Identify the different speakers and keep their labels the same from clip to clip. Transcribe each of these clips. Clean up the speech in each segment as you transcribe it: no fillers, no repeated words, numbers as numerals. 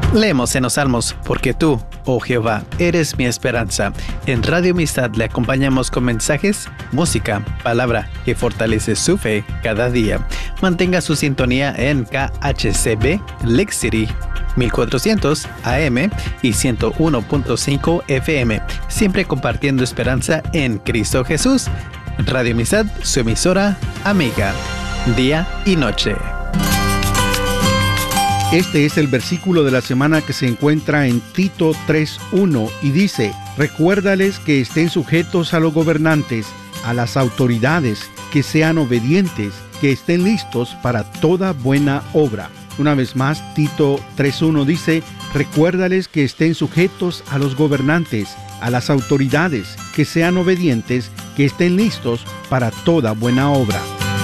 Speaker 1: Leemos en los Salmos, porque tú, oh Jehová, eres mi esperanza. En Radio Amistad le acompañamos con mensajes, música, palabra que fortalece su fe cada día. Mantenga su sintonía en KHCB, Lake City, 1400 AM y 101.5 FM, siempre compartiendo esperanza en Cristo Jesús. Radio Amistad, su emisora amiga, día y noche.
Speaker 2: Este es el versículo de la semana que se encuentra en Tito 3:1 y dice: recuérdales que estén sujetos a los gobernantes, a las autoridades, que sean obedientes, que estén listos para toda buena obra. Una vez más, Tito 3:1 dice: recuérdales que estén sujetos a los gobernantes, a las autoridades, que sean obedientes, que estén listos para toda buena obra.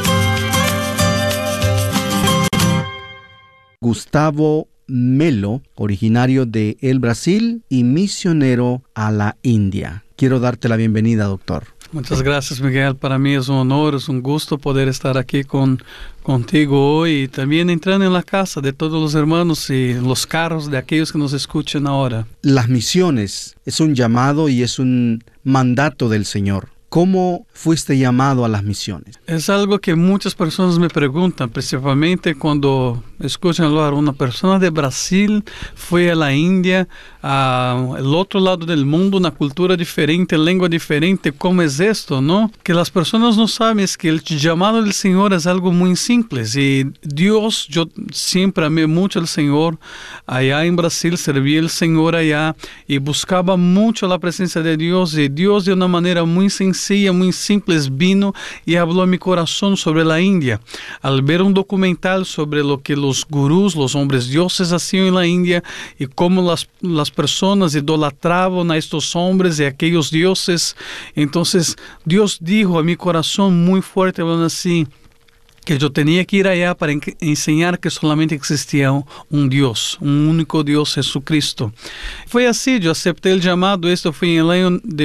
Speaker 2: Gustavo Melo, originario de el Brasil y misionero a la India. Quiero darte la bienvenida, doctor.
Speaker 3: Muchas gracias, Miguel. Para mí es un honor, es un gusto poder estar aquí contigo hoy y también entrando en la casa de todos los hermanos y los carros de aquellos que nos escuchan ahora.
Speaker 2: Las misiones es un llamado y es un mandato del Señor. ¿Cómo fuiste llamado a las misiones?
Speaker 3: Es algo que muchas personas me preguntan, principalmente cuando escuchan hablar. Una persona de Brasil fue a la India, al otro lado del mundo, una cultura diferente, lengua diferente. ¿Cómo es esto, no? Que las personas no saben es que el llamado del Señor es algo muy simple. Y Dios, yo siempre amé mucho al Señor. Allá en Brasil serví al Señor allá y buscaba mucho la presencia de Dios. Y Dios de una manera muy sencilla, muy simple, vino y habló a mi corazón sobre la India. Al ver un documental sobre lo que los gurús, los hombres dioses hacían en la India y cómo las personas idolatraban a estos hombres y a aquellos dioses, entonces Dios dijo a mi corazón muy fuerte, hablando así, que yo tenía que ir allá para enseñar que solamente existía un Dios, un único Dios, Jesucristo. Fue así, yo acepté el llamado. Esto fue en el año de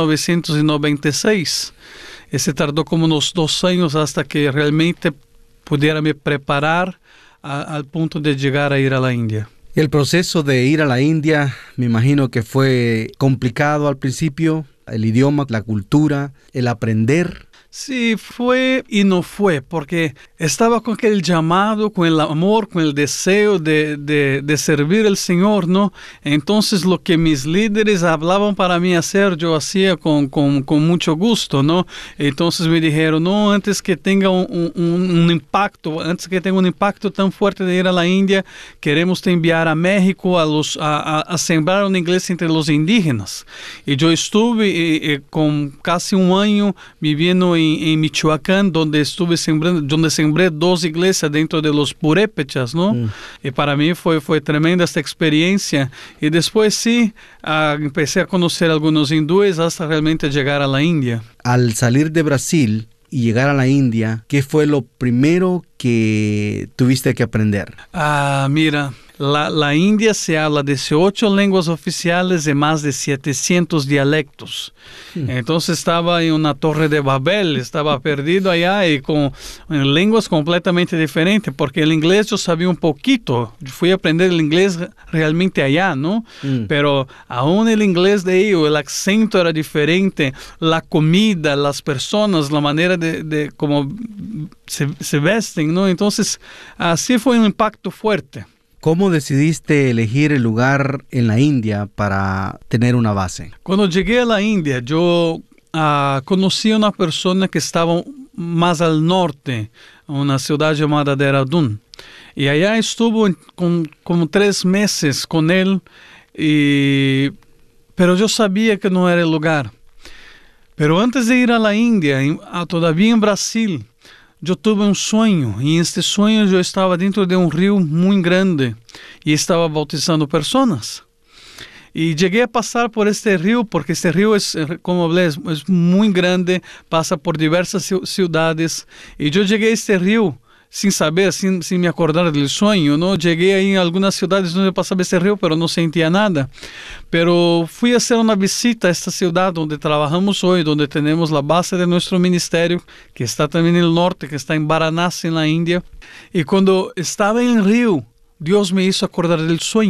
Speaker 3: 1996. Ese tardó como unos 2 años hasta que realmente pudiera me preparar al punto de llegar a ir a la India.
Speaker 2: El proceso de ir a la India, me imagino que fue complicado al principio. El idioma, la cultura, el aprender.
Speaker 3: Sí, fue y no fue, porque estaba con aquel llamado, con el amor, con el deseo de servir al Señor, ¿no? Entonces lo que mis líderes hablaban para mí hacer, yo hacía con mucho gusto, ¿no? Entonces me dijeron, no, antes que tenga un impacto, antes que tenga un impacto tan fuerte de ir a la India, queremos te enviar a México a sembrar una iglesia entre los indígenas. Y yo estuve con casi un año viviendo en Michoacán, donde sembré 2 iglesias dentro de los purépechas, ¿no? Y para mí fue tremenda esta experiencia. Y después sí, empecé a conocer algunos hindúes hasta realmente llegar a la India.
Speaker 2: Al salir de Brasil y llegar a la India, ¿qué fue lo primero que tuviste que aprender?
Speaker 3: Mira, la India se habla 18 lenguas oficiales y más de 700 dialectos. Entonces estaba en una torre de Babel, estaba perdido allá y con lenguas completamente diferentes, porque el inglés yo sabía un poquito. Yo fui a aprender el inglés realmente allá, ¿no? Pero aún el inglés de ellos, el acento era diferente, la comida, las personas, la manera de cómo se vesten, ¿no? Entonces, así fue un impacto fuerte.
Speaker 2: ¿Cómo decidiste elegir el lugar en la India para tener una base?
Speaker 3: Cuando llegué a la India, yo conocí a una persona que estaba más al norte, una ciudad llamada Dehradun. Y allá estuve como 3 meses con él, pero yo sabía que no era el lugar. Pero antes de ir a la India, todavía en Brasil, yo tuve un sueño, y en este sueño yo estaba dentro de un río muy grande y estaba bautizando personas. Y llegué a pasar por este río, porque este río es, como hablé, es muy grande, pasa por diversas ciudades. Y yo llegué a este río sin saber, sin me acordar del sueño, ¿no? Llegué ahí en algunas ciudades donde pasaba este río, pero no sentía nada. Pero fui a hacer una visita a esta ciudad donde trabajamos hoy, donde tenemos la base de nuestro ministerio, que está también en el norte, que está en Varanasi, en la India. Y cuando estaba en el río, Dios me hizo acordar del sueño.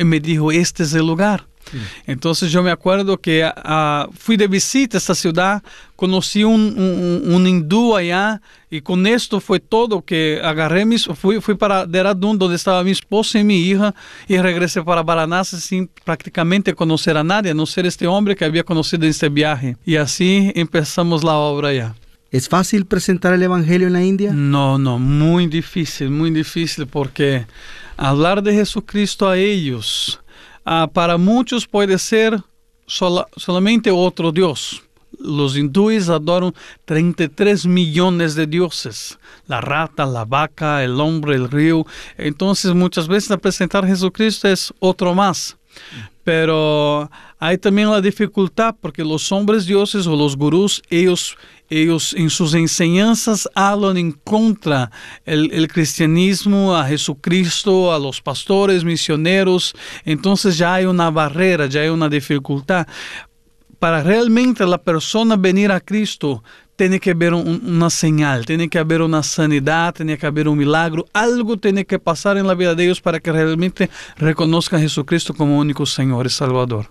Speaker 3: y me dijo, este es el lugar. Entonces yo me acuerdo que fui de visita a esta ciudad, conocí un hindú allá y con esto fue todo, que agarré fui para Dehradún, donde estaba mi esposa y mi hija, y regresé para Varanasi sin prácticamente conocer a nadie, a no ser este hombre que había conocido en este viaje. Y así empezamos la obra allá.
Speaker 4: ¿Es fácil presentar el Evangelio en la India?
Speaker 3: No, muy difícil, porque hablar de Jesucristo a ellos, para muchos puede ser solamente otro Dios. Los hindúes adoran 33 millones de dioses. La rata, la vaca, el hombre, el río. Entonces muchas veces presentar a Jesucristo es otro más. Pero hay también la dificultad porque los hombres dioses o los gurús, ellos en sus enseñanzas hablan en contra el cristianismo, a Jesucristo, a los pastores, misioneros. Entonces ya hay una barrera, ya hay una dificultad. Para realmente la persona venir a Cristo, tiene que haber una señal, tiene que haber una sanidad, tiene que haber un milagro. Algo tiene que pasar en la vida de ellos para que realmente reconozcan a Jesucristo como único Señor y Salvador.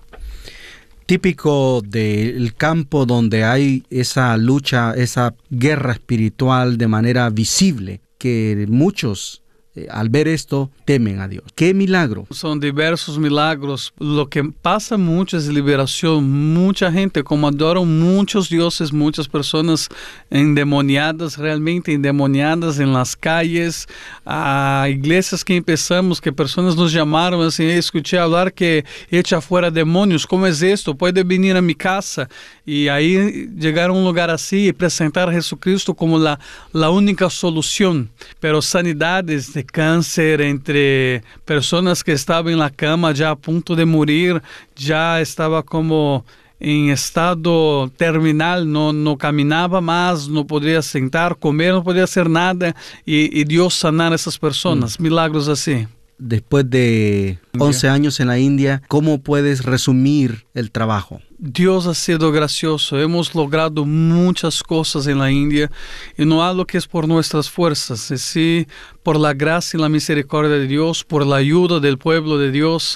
Speaker 4: Típico del campo donde hay esa lucha, esa guerra espiritual de manera visible, que muchos al ver esto temen a Dios. ¿Qué milagro?
Speaker 3: Son diversos milagros. Lo que pasa mucho es liberación. Mucha gente, como adoran muchos dioses, muchas personas endemoniadas, realmente endemoniadas en las calles. Iglesias que empezamos, que personas nos llamaron así, escuché hablar que echa fuera demonios. ¿Cómo es esto? ¿Puede venir a mi casa? Y ahí llegar a un lugar así y presentar a Jesucristo como la única solución. Pero sanidades de cáncer entre personas que estaban en la cama ya a punto de morir, ya estaba como en estado terminal, no caminaba más, no podía sentar, comer, no podía hacer nada, y Dios sanar a esas personas, milagros así.
Speaker 4: Después de 11 años en la India, ¿cómo puedes resumir el trabajo?
Speaker 3: Dios ha sido gracioso. Hemos logrado muchas cosas en la India y no hablo que es por nuestras fuerzas, es sí por la gracia y la misericordia de Dios, por la ayuda del pueblo de Dios.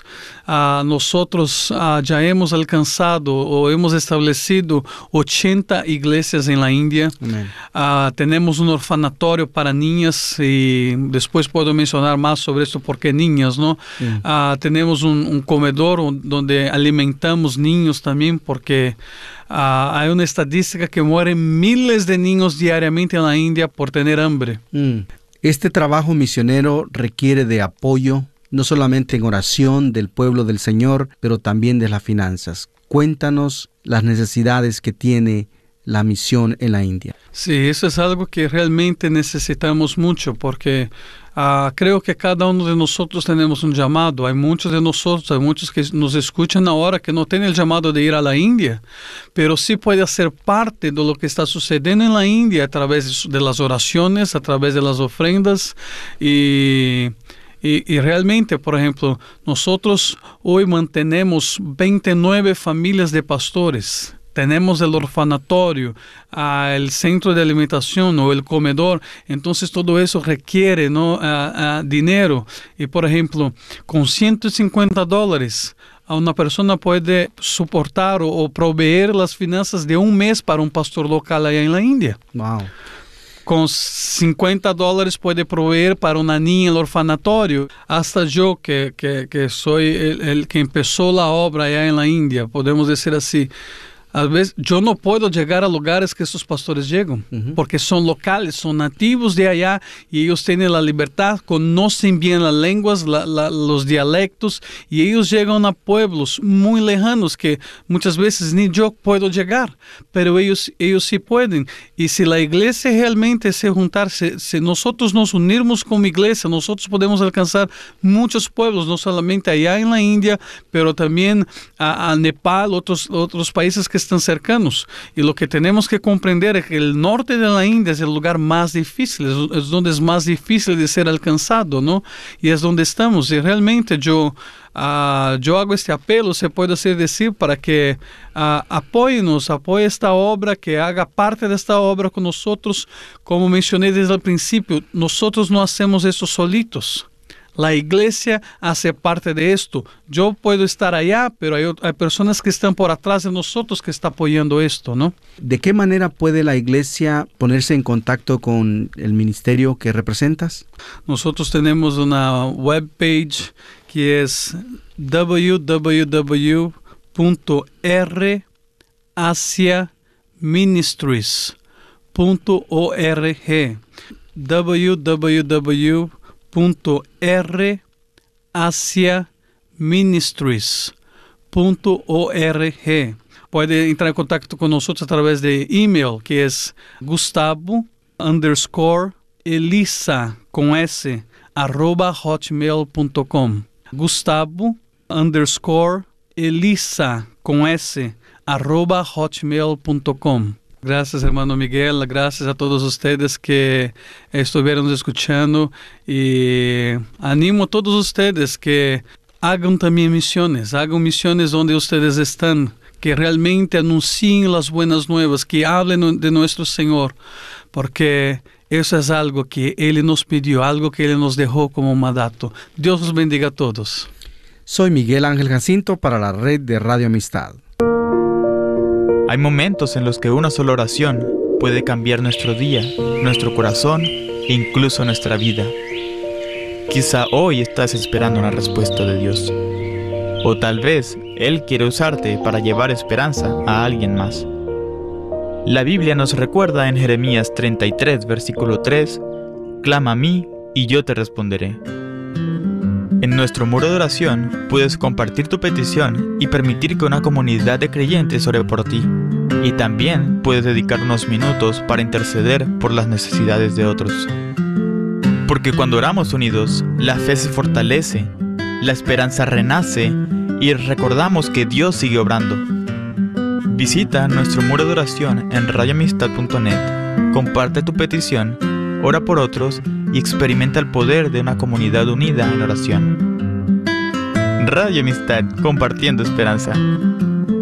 Speaker 3: Nosotros ya hemos alcanzado o hemos establecido 80 iglesias en la India. Tenemos un orfanatorio para niñas y después puedo mencionar más sobre esto porque niñas, ¿no? Tenemos un comedor donde alimentamos niños también porque hay una estadística que mueren miles de niños diariamente en la India por tener hambre.
Speaker 4: Este trabajo misionero requiere de apoyo, no solamente en oración del pueblo del Señor, pero también de las finanzas. Cuéntanos las necesidades que tiene la misión en la India.
Speaker 3: Sí, eso es algo que realmente necesitamos mucho porque creo que cada uno de nosotros tenemos un llamado. Hay muchos de nosotros, hay muchos que nos escuchan ahora que no tienen el llamado de ir a la India, pero sí puede hacer parte de lo que está sucediendo en la India a través de las oraciones, a través de las ofrendas y realmente, por ejemplo, nosotros hoy mantenemos 29 familias de pastores. Tenemos el orfanatorio, el centro de alimentación o el comedor. Entonces todo eso requiere, ¿no? Dinero. Y por ejemplo, con $150 una persona puede soportar o proveer las finanzas de un mes para un pastor local allá en la India.
Speaker 4: Wow.
Speaker 3: Con $50 puede proveer para una niña en el orfanatorio. Hasta yo, que soy el que empezó la obra allá en la India, podemos decir así, a veces yo no puedo llegar a lugares que estos pastores llegan, porque son locales, son nativos de allá y ellos tienen la libertad, conocen bien las lenguas, los dialectos, y ellos llegan a pueblos muy lejanos que muchas veces ni yo puedo llegar, pero ellos sí pueden. Y si la iglesia realmente se juntar, si nosotros nos unirmos como iglesia, nosotros podemos alcanzar muchos pueblos, no solamente allá en la India, pero también a Nepal, otros países que están cercanos. Y lo que tenemos que comprender es que el norte de la India es el lugar más difícil, es donde es más difícil de ser alcanzado, ¿no? Y es donde estamos. Y realmente yo hago este apelo, se puede decir, para que apóyenos, apoye esta obra, que haga parte de esta obra con nosotros. Como mencioné desde el principio, nosotros no hacemos esto solitos. La iglesia hace parte de esto. Yo puedo estar allá, pero hay personas que están por atrás de nosotros que están apoyando esto, ¿no?
Speaker 4: ¿De qué manera puede la iglesia ponerse en contacto con el ministerio que representas?
Speaker 3: Nosotros tenemos una webpage que es www.rasiaministries.org www.rasiaministries.org. Puede entrar en contacto con nosotros a través de email, que es Gustavo_Elisa con S @hotmail.com. Gustavo_Elisa con S @hotmail.com. Gracias, hermano Miguel. Gracias a todos ustedes que estuvieron escuchando. Y animo a todos ustedes que hagan también misiones. Hagan misiones donde ustedes están. Que realmente anuncien las buenas nuevas. Que hablen de nuestro Señor. Porque eso es algo que Él nos pidió. Algo que Él nos dejó como mandato. Dios los bendiga a todos.
Speaker 4: Soy Miguel Ángel Jacinto para la red de Radio Amistad.
Speaker 5: Hay momentos en los que una sola oración puede cambiar nuestro día, nuestro corazón e incluso nuestra vida. Quizá hoy estás esperando una respuesta de Dios. O tal vez Él quiere usarte para llevar esperanza a alguien más. La Biblia nos recuerda en Jeremías 33, versículo 3, «Clama a mí y yo te responderé». En nuestro muro de oración puedes compartir tu petición y permitir que una comunidad de creyentes ore por ti. Y también puedes dedicar unos minutos para interceder por las necesidades de otros. Porque cuando oramos unidos, la fe se fortalece, la esperanza renace y recordamos que Dios sigue obrando. Visita nuestro muro de oración en radioamistad.net, comparte tu petición, ora por otros y experimenta el poder de una comunidad unida en oración. Radio Amistad, compartiendo esperanza.